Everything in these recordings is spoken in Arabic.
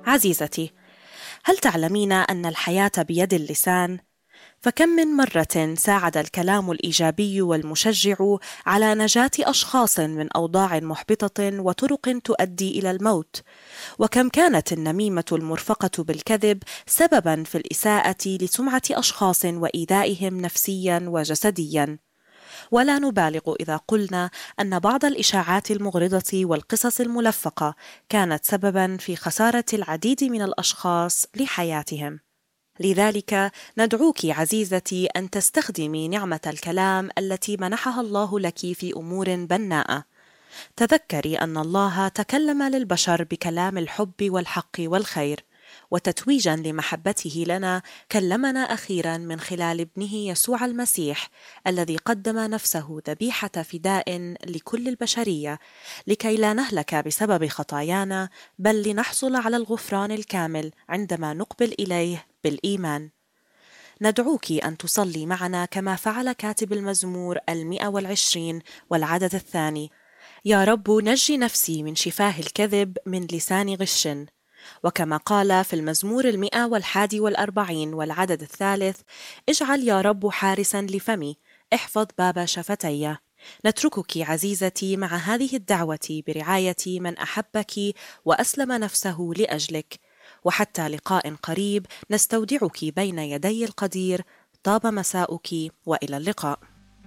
عزيزتي، هل تعلمين أن الحياة بيد اللسان؟ فكم من مرة ساعد الكلام الإيجابي والمشجع على نجاة أشخاص من أوضاع محبطة وطرق تؤدي إلى الموت، وكم كانت النميمة المرفقة بالكذب سببا في الإساءة لسمعة أشخاص وإيذائهم نفسيا وجسديا. ولا نبالغ إذا قلنا أن بعض الإشاعات المغرضة والقصص الملفقة كانت سببا في خسارة العديد من الأشخاص لحياتهم. لذلك ندعوك عزيزتي أن تستخدمي نعمة الكلام التي منحها الله لك في أمور بناءة. تذكري أن الله تكلم للبشر بكلام الحب والحق والخير، وتتويجا لمحبته لنا كلمنا أخيرا من خلال ابنه يسوع المسيح الذي قدم نفسه ذبيحة فداء لكل البشرية، لكي لا نهلك بسبب خطايانا، بل لنحصل على الغفران الكامل عندما نقبل إليه بالإيمان. ندعوك أن تصلي معنا كما فعل كاتب المزمور 120 والعدد الثاني: يا رب نجي نفسي من شفاه الكذب، من لسان غش. وكما قال في المزمور 141 والعدد الثالث: اجعل يا رب حارسا لفمي، احفظ باب شفتي. نتركك عزيزتي مع هذه الدعوة برعاية من أحبك وأسلم نفسه لأجلك، وحتى لقاء قريب نستودعك بين يدي القدير. طاب مساؤك وإلى اللقاء.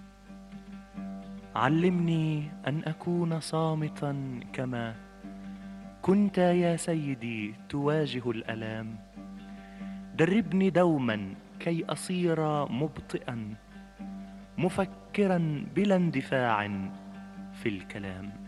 علمني أن أكون صامتا كما كنت يا سيدي تواجه الألام. دربني دوما كي أصير مبطئا، مفكرا بلا اندفاع في الكلام.